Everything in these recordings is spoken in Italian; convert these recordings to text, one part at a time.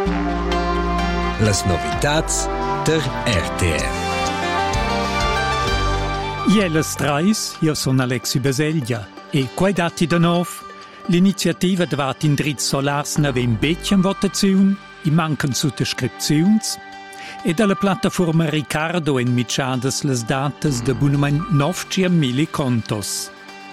Las novitats der RTR. Ielas trais, io sono Alexi Baseglia e quai dati da nov, l'iniziativa davat in dritts solars nave in becchia in votazione, i mancan sottoscripzions, e dalla piattaforma Ricardo en mitjadas las datas de bunamein 900.000 contos.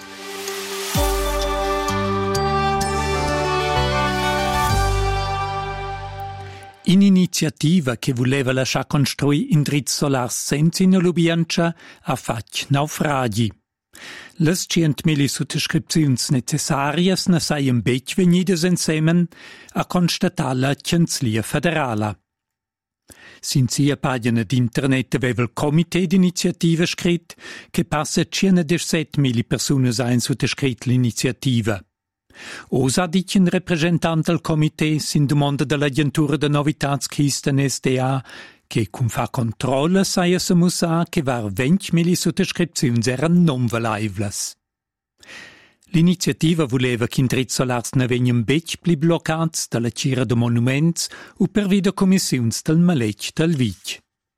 Un'iniziativa che voleva lasciare costruire in dritts solars senza inelubiancia ha fatto naufragi. Le 100.000 sottoscrizioni necessarie ne saien bec venidas insieme a constatare la Canzlia federale. Sin sia pagina d'internet aveva il comité d'iniziativa scritto che passa 117.000 persone hanno sottoscritto l'iniziativa. Osa dice un rappresentante del comité sin domanda dell'agentura de novitats Kisten SDA che con fa controllo saia se musa che var 20.000 sottoscrizioni erano non valaivlas. L'iniziativa voleva che in dritts solars ne venien bec pli bloccats dalla cira de monuments o per vida commissiuns del maletg del vitg.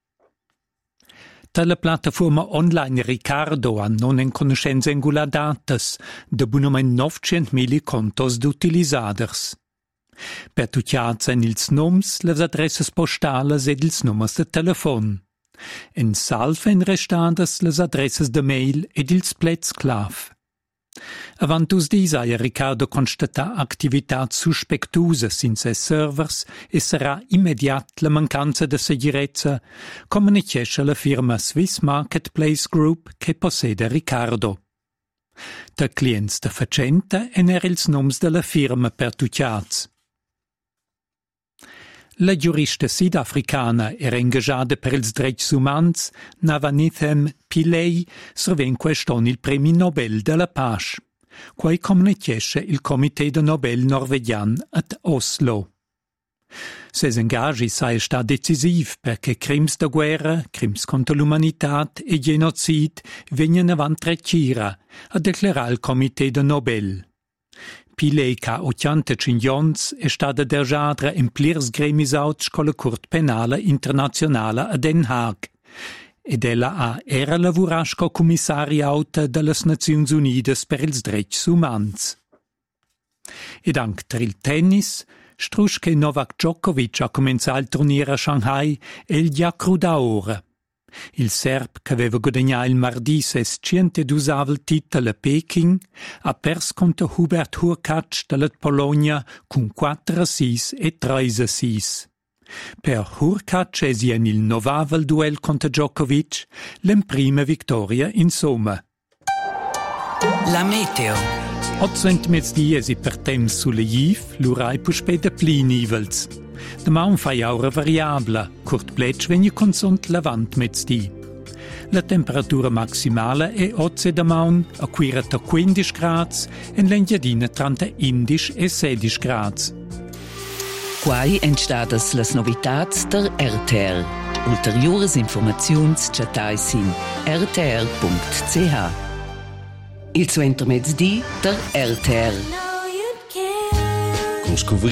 Dalla piattaforma online Ricardo ha non in conoscenza angula datas de bunamein 900.000 contos d'utilisaders. Per tucciats en ils noms, les adresses postales ed ils nummers de telefon. En salva en restadas les adresses de mail ed ils plets clav. Avant us dis aia Ricardo constata activitat suspectusa sin ses servers e sarà immediat la mancanza de segurezza, comunicesce la firma Swiss Marketplace Group che possede Ricardo. Da clients de facenta ener ils noms de la firma per tucciats. La giurista sudafricana era ingaggiata per ils drets umans Navanithem Pillay surven queston il premi Nobel della Pace, quai comunicesce il Comité de Nobel norvegian at Oslo. Ses engagi sai sta decisiv perché crims de guerra, crims contro l'umanitat e genocid venien avant trecira, a declarar il Comité de Nobel. Pillay ca 85 ans è stata dergiadra in plirs gremis auts con la Cort Penala Internazionala a Den Haag ed ella era lavorat co commissari auta delle Naziuns Unidas per ils drets umans. Ed anche per il tennis, Struschke Novak Djokovic ha cominciato il turniere a Shanghai e il Diacru da ora. Il serb, che aveva guadagnato il martedì ses 102 titolo a Peking, ha perso contro Hubert Hurkacz della Polonia con 4-6 e 3-6. Per Hurkacz è il novavel duel contro Djokovic, la prima vittoria in somma. La meteo. 8 mezz'diesi per temps sulle Jiv, l'urai puspeda pli nivels. Demà un fai aura variabla, curt pletsch vegni consont lavant mezz'di. La temperatura maximale è 8 damaun, a quirata 15 grads, en l'engiadina 30 e 16 grads. Quai entstadas las novitats der RTR. Ulteriores informaziuns chatais in rtr.ch. Il suenter mezz'di der RTR. Con